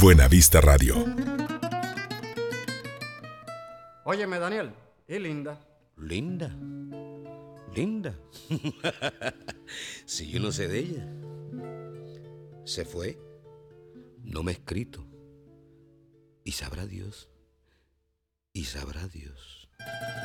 Buenavista Radio. Óyeme, Daniel, ¿y Linda? ¿Linda? ¿Linda? Si yo no sé de ella. Se fue, no me ha escrito. Y sabrá Dios.